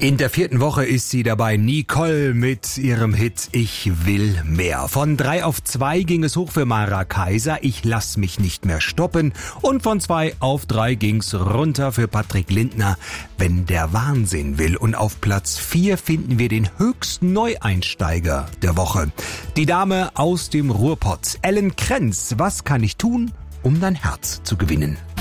In der 4. Woche ist sie dabei, Nicole mit ihrem Hit Ich will mehr. Von 3 auf 2 ging es hoch für Mara Kaiser, Ich lass mich nicht mehr stoppen. Und von 2 auf 3 ging's runter für Patrick Lindner, Wenn der Wahnsinn will. Und auf Platz 4 finden wir den höchsten Neueinsteiger der Woche. Die Dame aus dem Ruhrpott, Ellen Krenz. Was kann ich tun, um dein Herz zu gewinnen?